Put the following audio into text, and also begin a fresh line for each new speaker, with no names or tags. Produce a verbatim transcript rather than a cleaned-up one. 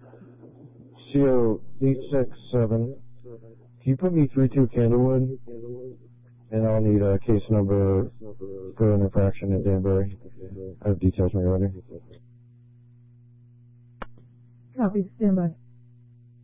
C O eight six seven. Can you put me three two Candlewood? And I'll need a case number for an infraction in Danbury. I have details when you're ready.
Copy, stand by.